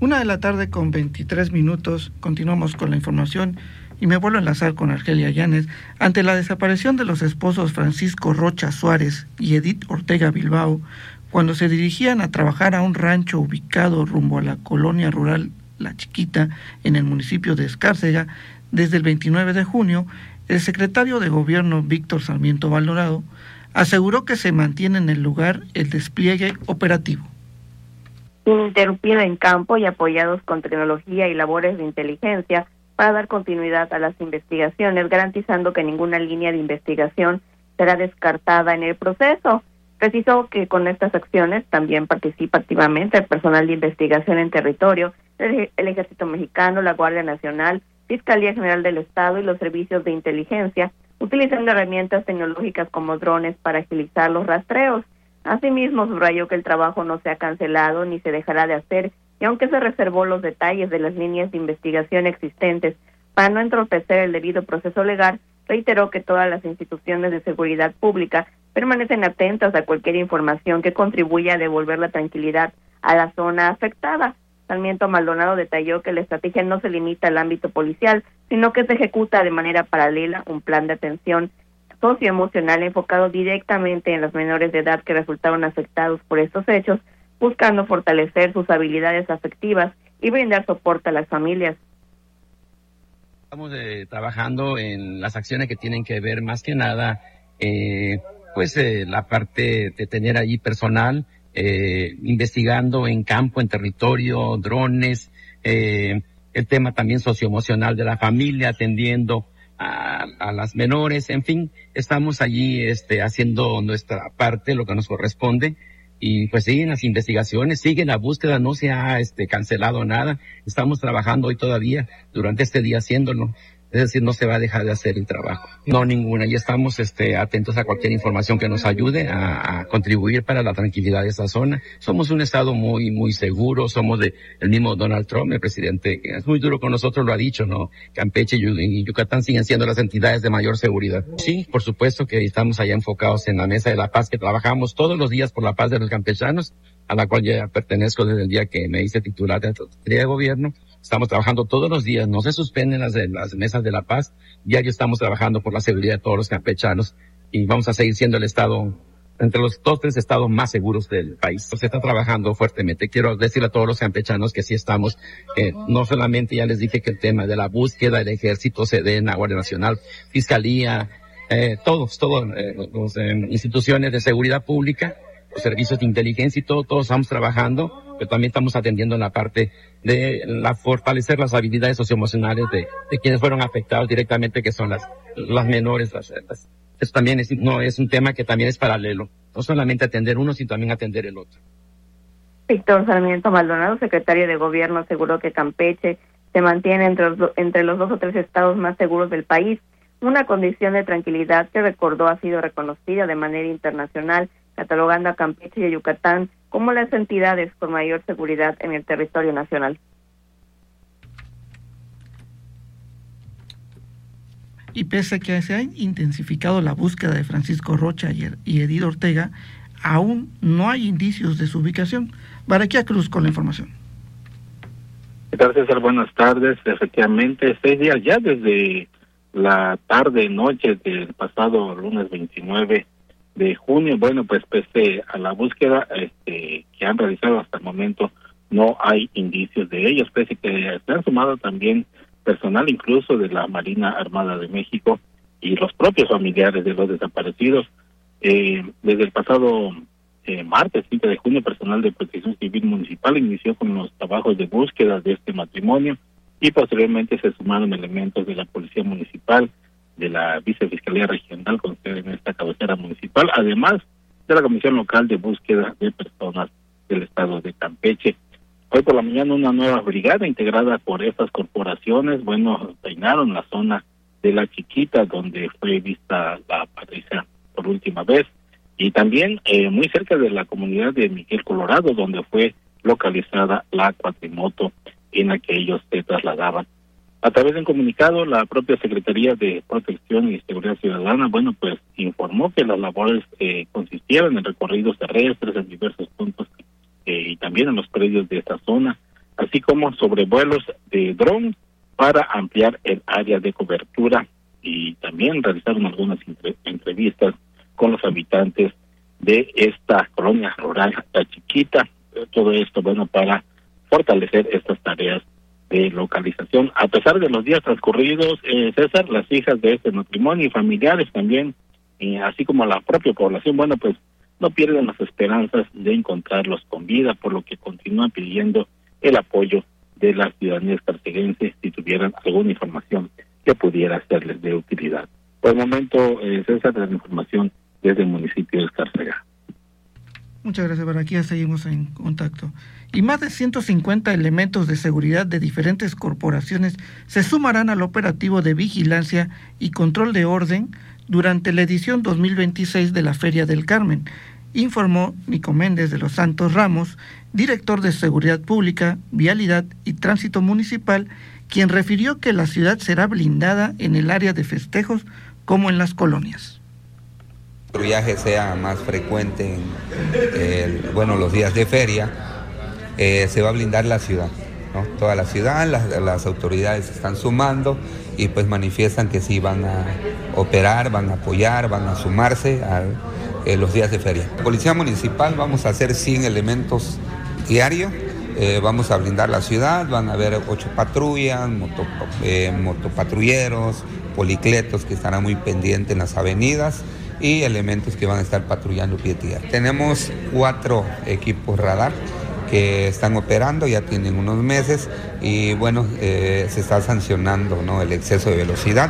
1:23 p.m. Continuamos con la información y me vuelvo a enlazar con Argelia Llanes. Ante la desaparición de los esposos Francisco Rocha Suárez y Edith Ortega Bilbao, cuando se dirigían a trabajar a un rancho ubicado rumbo a la colonia rural La Chiquita, en el municipio de Escárcega, desde el 29 de junio, el secretario de Gobierno Víctor Sarmiento Maldonado aseguró que se mantiene en el lugar el despliegue operativo. Ininterrumpido en campo y apoyados con tecnología y labores de inteligencia para dar continuidad a las investigaciones, garantizando que ninguna línea de investigación será descartada en el proceso. Precisó que con estas acciones también participa activamente el personal de investigación en territorio, el Ejército Mexicano, la Guardia Nacional, Fiscalía General del Estado y los servicios de inteligencia, utilizando herramientas tecnológicas como drones para agilizar los rastreos. Asimismo, subrayó que el trabajo no se ha cancelado ni se dejará de hacer, y aunque se reservó los detalles de las líneas de investigación existentes para no entorpecer el debido proceso legal, reiteró que todas las instituciones de seguridad pública permanecen atentas a cualquier información que contribuya a devolver la tranquilidad a la zona afectada. Sarmiento Maldonado detalló que la estrategia no se limita al ámbito policial, sino que se ejecuta de manera paralela un plan de atención socioemocional enfocado directamente en los menores de edad que resultaron afectados por estos hechos, buscando fortalecer sus habilidades afectivas y brindar soporte a las familias. Estamos trabajando en las acciones que tienen que ver más que nada, la parte de tener ahí personal, investigando en campo, en territorio, drones, el tema también socioemocional de la familia, atendiendo a las menores, en fin, estamos allí haciendo nuestra parte, lo que nos corresponde, y pues siguen las investigaciones, sigue la búsqueda, no se ha cancelado nada, estamos trabajando hoy todavía, durante este día haciéndolo, es decir, no se va a dejar de hacer el trabajo, no ninguna, y estamos atentos a cualquier información que nos ayude a contribuir para la tranquilidad de esta zona. Somos un estado muy, muy seguro, somos el mismo Donald Trump, el presidente, que es muy duro con nosotros, lo ha dicho, ¿no? Campeche y Yucatán siguen siendo las entidades de mayor seguridad. Sí, por supuesto que estamos allá enfocados en la Mesa de la Paz, que trabajamos todos los días por la paz de los campechanos, a la cual ya pertenezco desde el día que me hice titular de la Secretaría de Gobierno. Estamos trabajando todos los días, no se suspenden las mesas de la paz, diario estamos trabajando por la seguridad de todos los campechanos y vamos a seguir siendo el estado, entre los 3 estados más seguros del país. Se está trabajando fuertemente. Quiero decirle a todos los campechanos que sí estamos, no solamente ya les dije que el tema de la búsqueda, el Ejército, Sedena, Guardia Nacional, Fiscalía, todas las instituciones de seguridad pública, los servicios de inteligencia y todos estamos trabajando, pero también estamos atendiendo en la parte de fortalecer las habilidades socioemocionales de quienes fueron afectados directamente, que son las menores. Eso también es un tema que también es paralelo, no solamente atender uno, sino también atender el otro. Víctor Sarmiento Maldonado, secretario de Gobierno, aseguró que Campeche se mantiene entre los 2 o 3 estados más seguros del país, una condición de tranquilidad que recordó ha sido reconocida de manera internacional, catalogando a Campeche y a Yucatán como las entidades con mayor seguridad en el territorio nacional. Y pese a que se ha intensificado la búsqueda de Francisco Rocha y Edith Ortega, aún no hay indicios de su ubicación. Baraquia Cruz con la información. Gracias, César. Buenas tardes. Efectivamente, 6 días ya desde la tarde-noche del pasado lunes 29 de junio, bueno, pues pese a la búsqueda que han realizado hasta el momento, no hay indicios de ellos, pese a que se han sumado también personal incluso de la Marina Armada de México y los propios familiares de los desaparecidos. Desde el pasado martes 5 de junio, personal de Protección Civil Municipal inició con los trabajos de búsqueda de este matrimonio y posteriormente se sumaron elementos de la Policía Municipal, de la Vicefiscalía Regional con sede en esta cabecera municipal, además de la Comisión Local de Búsqueda de Personas del Estado de Campeche. Hoy por la mañana una nueva brigada integrada por estas corporaciones, bueno, peinaron la zona de La Chiquita, donde fue vista la patricia por última vez, y también muy cerca de la comunidad de Miguel Colorado, donde fue localizada la cuatrimoto en la que ellos se trasladaban. A través de un comunicado, la propia Secretaría de Protección y Seguridad Ciudadana, bueno, pues informó que las labores consistieron en recorridos terrestres en diversos puntos y también en los predios de esta zona, así como sobrevuelos de dron para ampliar el área de cobertura, y también realizaron algunas entrevistas con los habitantes de esta colonia rural La Chiquita. Todo esto, bueno, para fortalecer estas tareas de localización. A pesar de los días transcurridos, César, las hijas de este matrimonio y familiares también, así como la propia población, bueno, pues no pierden las esperanzas de encontrarlos con vida, por lo que continúan pidiendo el apoyo de la ciudadanía escarceguense si tuvieran alguna información que pudiera serles de utilidad. Por el momento, César, la información desde el municipio de Escárcega. Muchas gracias, Baraquía. Seguimos en contacto. Y más de 150 elementos de seguridad de diferentes corporaciones se sumarán al operativo de vigilancia y control de orden durante la edición 2026 de la Feria del Carmen, informó Nico Méndez de los Santos Ramos, director de Seguridad Pública, Vialidad y Tránsito Municipal, quien refirió que la ciudad será blindada en el área de festejos como en las colonias. El viaje sea más frecuente en los días de feria, se va a blindar la ciudad, ¿no? Toda la ciudad, las autoridades se están sumando y pues manifiestan que sí van a operar, van a apoyar, van a sumarse a los días de feria. Policía Municipal vamos a hacer 100 elementos diarios, vamos a blindar la ciudad, van a haber 8 patrullas, motopatrulleros, policletos que estarán muy pendientes en las avenidas y elementos que van a estar patrullando pie tierra. Tenemos 4 equipos radar que están operando, ya tienen unos meses y bueno, se está sancionando, ¿no?, el exceso de velocidad.